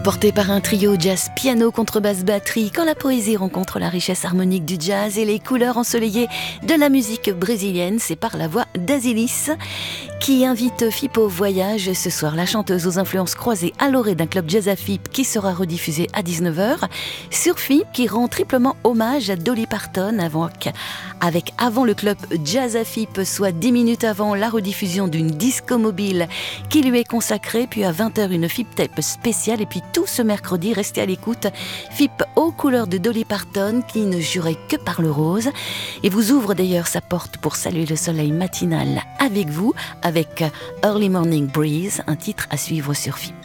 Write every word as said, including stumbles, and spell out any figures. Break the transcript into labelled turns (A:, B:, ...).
A: Porté par un trio jazz piano contrebasse batterie, quand la poésie rencontre la richesse harmonique du jazz et les couleurs ensoleillées de la musique brésilienne, c'est par la voix d'Azilis qui invite Fipp au voyage. Ce soir, la chanteuse aux influences croisées à l'orée d'un club jazz à Fipp qui sera rediffusé à dix-neuf heures sur Fipp, qui rend triplement hommage à Dolly Parton avant, avec Avant le club jazz à Fipp, soit dix minutes avant la rediffusion d'une disco mobile qui lui est consacrée, puis à vingt heures une Fipp tape spéciale, et puis tout ce mercredi, restez à l'écoute, Fipp aux couleurs de Dolly Parton qui ne jurait que par le rose et vous ouvre d'ailleurs sa porte pour saluer le soleil matinal avec vous, avec Early Morning Breeze, un titre à suivre sur Fipp.